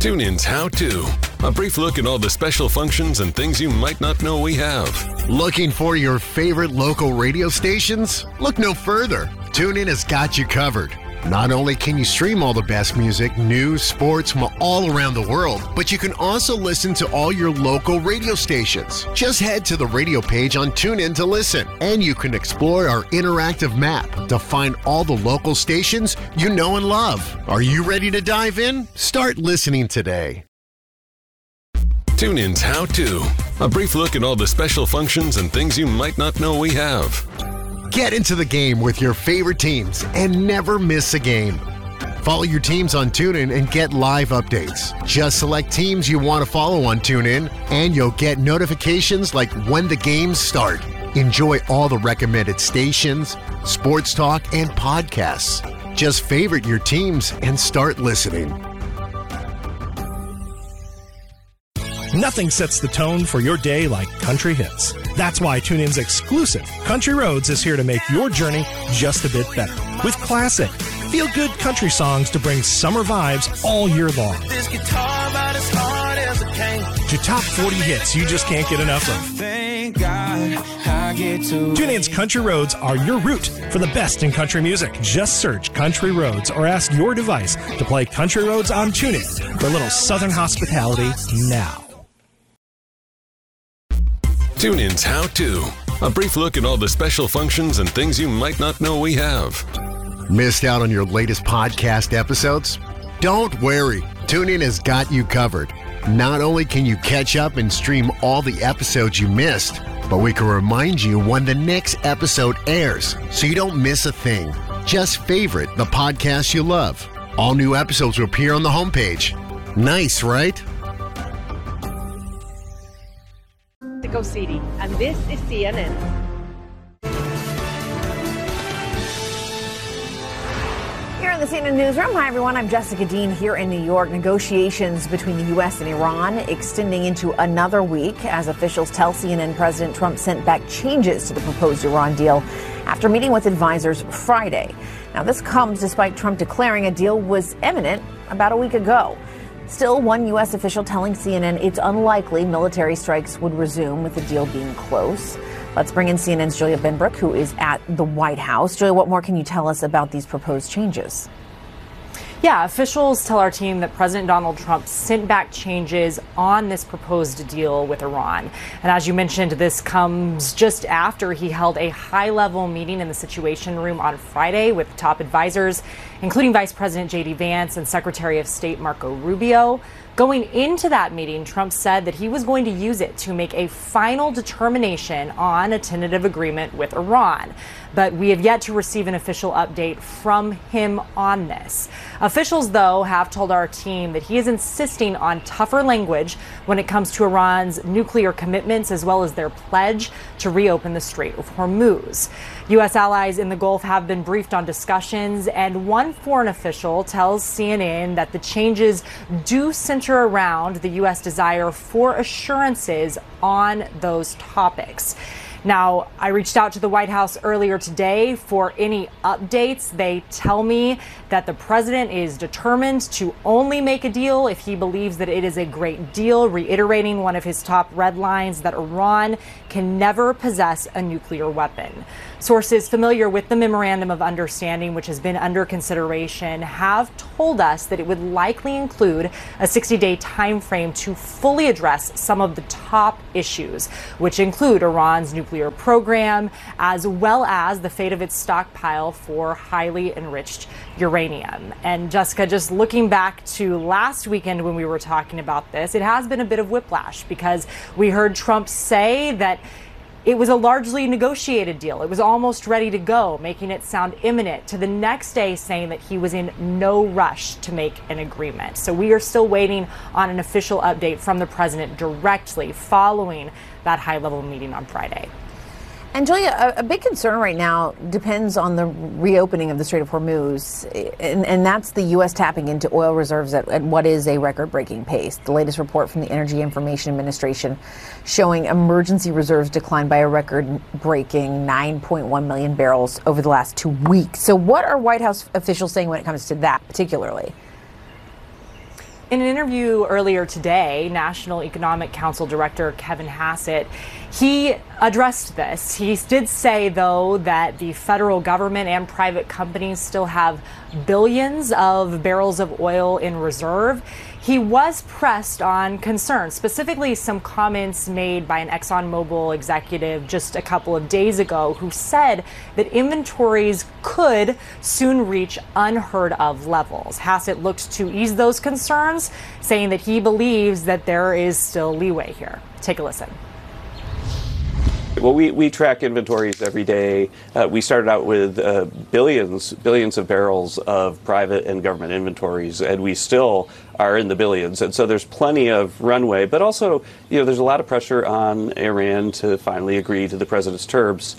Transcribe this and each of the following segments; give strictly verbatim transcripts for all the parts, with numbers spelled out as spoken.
TuneIn's How To. A brief look at all the special functions and things you might not know we have. Looking for your favorite local radio stations? Look no further. TuneIn has got you covered. Not only can you stream all the best music, news, sports from all around the world, but you can also listen to all your local radio stations. Just head to the radio page on TuneIn to listen, and you can explore our interactive map to find all the local stations you know and love. Are you ready to dive in? Start listening today. TuneIn's How To. A brief look at all the special functions and things you might not know we have. Get into the game with your favorite teams and never miss a game. Follow your teams on TuneIn and get live updates. Just select teams you want to follow on TuneIn, and you'll get notifications like when the games start. Enjoy all the recommended stations, sports talk, and podcasts. Just favorite your teams and start listening. Nothing sets the tone for your day like country hits. That's why TuneIn's exclusive Country Roads is here to make your journey just a bit better. With classic, feel-good country songs to bring summer vibes all year long. This guitar about as hard as it can. To top forty hits you just can't get enough of. Thank God I get to TuneIn's Country Roads are your route for the best in country music. Just search Country Roads or ask your device to play Country Roads on TuneIn for a little southern hospitality now. TuneIn's How To. A brief look at all the special functions and things you might not know we have. Missed out on your latest podcast episodes? Don't worry. TuneIn has got you covered. Not only can you catch up and stream all the episodes you missed, but we can remind you when the next episode airs so you don't miss a thing. Just favorite the podcast you love. All new episodes will appear on the homepage. Nice, right? City, and this is C N N. Here in the C N N Newsroom, hi everyone, I'm Jessica Dean here in New York. Negotiations between the U S and Iran extending into another week as officials tell C N N President Trump sent back changes to the proposed Iran deal after meeting with advisors Friday. Now this comes despite Trump declaring a deal was imminent about a week ago. Still, one U S official telling C N N it's unlikely military strikes would resume with the deal being close. Let's bring in C N N's Julia Benbrook, who is at the White House. Julia, what more can you tell us about these proposed changes? Yeah, officials tell our team that President Donald Trump sent back changes on this proposed deal with Iran. And as you mentioned, this comes just after he held a high-level meeting in the Situation Room on Friday with top advisors, including Vice President J D Vance and Secretary of State Marco Rubio. Going into that meeting, Trump said that he was going to use it to make a final determination on a tentative agreement with Iran. But we have yet to receive an official update from him on this. Officials, though, have told our team that he is insisting on tougher language when it comes to Iran's nuclear commitments, as well as their pledge to reopen the Strait of Hormuz. U S allies in the Gulf have been briefed on discussions, and one foreign official tells C N N that the changes do center around the U S desire for assurances on those topics. Now, I reached out to the White House earlier today for any updates. They tell me that the president is determined to only make a deal if he believes that it is a great deal, reiterating one of his top red lines that Iran can never possess a nuclear weapon. Sources familiar with the Memorandum of Understanding, which has been under consideration, have told us that it would likely include a sixty-day time frame to fully address some of the top issues, which include Iran's nuclear program, as well as the fate of its stockpile for highly enriched uranium. And Jessica, just looking back to last weekend when we were talking about this, it has been a bit of whiplash because we heard Trump say that it was a largely negotiated deal. It was almost ready to go, making it sound imminent, to the next day saying that he was in no rush to make an agreement. So we are still waiting on an official update from the president directly following that high-level meeting on Friday. And Julia, a, a big concern right now depends on the reopening of the Strait of Hormuz, and, and that's the U S tapping into oil reserves at, at what is a record-breaking pace. The latest report from the Energy Information Administration showing emergency reserves declined by a record-breaking nine point one million barrels over the last two weeks. So what are White House officials saying when it comes to that particularly? In an interview earlier today, National Economic Council Director Kevin Hassett, he addressed this. He did say, though, that the federal government and private companies still have billions of barrels of oil in reserve. He was pressed on concerns, specifically some comments made by an ExxonMobil executive just a couple of days ago who said that inventories could soon reach unheard of levels. Hassett looked to ease those concerns, saying that he believes that there is still leeway here. Take a listen. Well, we, we track inventories every day. Uh, we started out with uh, billions, billions of barrels of private and government inventories, and we still are in the billions. And so there's plenty of runway, but also, you know, there's a lot of pressure on Iran to finally agree to the president's terms.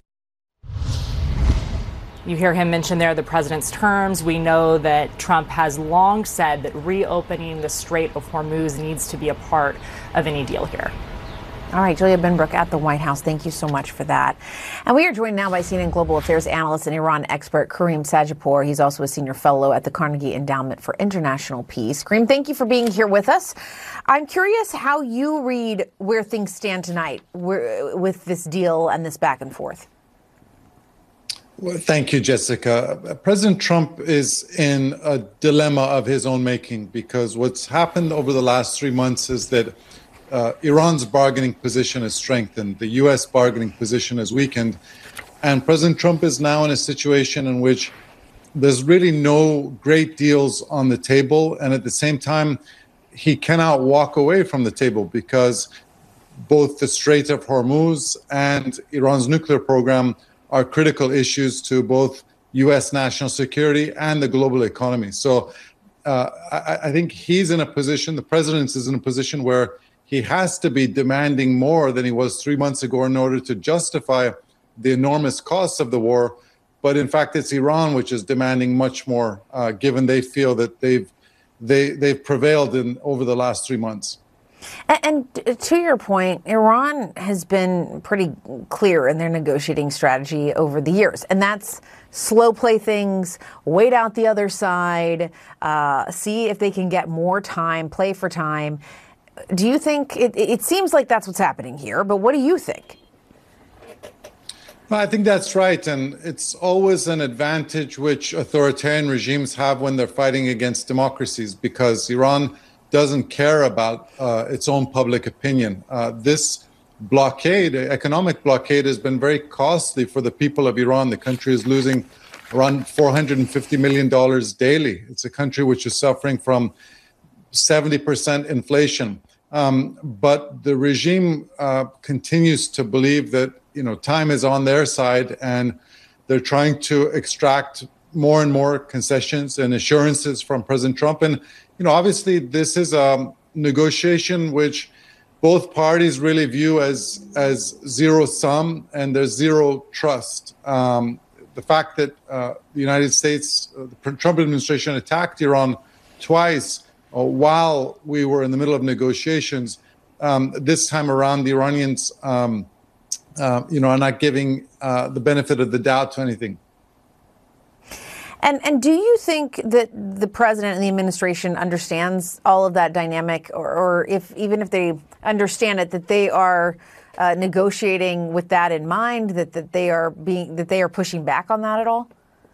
You hear him mention there the president's terms. We know that Trump has long said that reopening the Strait of Hormuz needs to be a part of any deal here. All right, Julia Benbrook at the White House. Thank you so much for that. And we are joined now by C N N Global Affairs analyst and Iran expert Kareem Sajidpour. He's also a senior fellow at the Carnegie Endowment for International Peace. Kareem, thank you for being here with us. I'm curious how you read where things stand tonight with this deal and this back and forth. Well, thank you, Jessica. President Trump is in a dilemma of his own making because what's happened over the last three months is that Uh, Iran's bargaining position has strengthened, the U S bargaining position has weakened, and President Trump is now in a situation in which there's really no great deals on the table, and at the same time, he cannot walk away from the table because both the Strait of Hormuz and Iran's nuclear program are critical issues to both U S national security and the global economy. So uh, I, I think he's in a position, the president is in a position where he has to be demanding more than he was three months ago in order to justify the enormous costs of the war. But in fact, it's Iran which is demanding much more, uh, given they feel that they've they they've prevailed in over the last three months. And, and to your point, Iran has been pretty clear in their negotiating strategy over the years, and that's slow play things, wait out the other side, uh, see if they can get more time, play for time. Do you think it, it seems like that's what's happening here, but what do you think? I think that's right. And it's always an advantage which authoritarian regimes have when they're fighting against democracies, because Iran doesn't care about uh, its own public opinion. Uh, this blockade, economic blockade, has been very costly for the people of Iran. The country is losing around four hundred fifty million dollars daily. It's a country which is suffering from seventy percent inflation. Um, but the regime uh, continues to believe that, you know, time is on their side, and they're trying to extract more and more concessions and assurances from President Trump. And, you know, obviously this is a negotiation which both parties really view as as zero sum, and there's zero trust. Um, the fact that uh, the United States, uh, the Trump administration attacked Iran twice while we were in the middle of negotiations, um, this time around, the Iranians, um, uh, you know, are not giving uh, the benefit of the doubt to anything. And and do you think that the president and the administration understands all of that dynamic, or, or if even if they understand it, that they are uh, negotiating with that in mind, that that they are being that they are pushing back on that at all?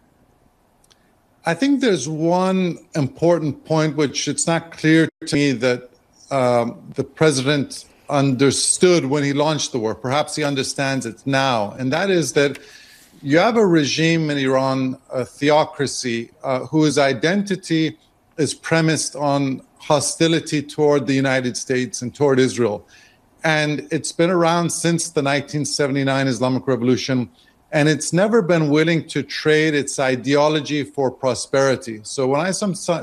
I think there's one important point which it's not clear to me that um, the president understood when he launched the war. Perhaps he understands it now. And that is that you have a regime in Iran, a theocracy, uh, whose identity is premised on hostility toward the United States and toward Israel. And it's been around since the nineteen seventy-nine Islamic Revolution. And it's never been willing to trade its ideology for prosperity. So when I some,